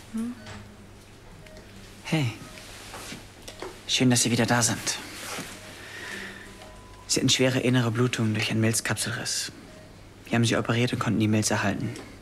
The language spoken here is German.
Hey. Schön, dass Sie wieder da sind. Sie hatten schwere innere Blutung durch einen Milzkapselriss. Wir haben Sie operiert und konnten die Milz erhalten.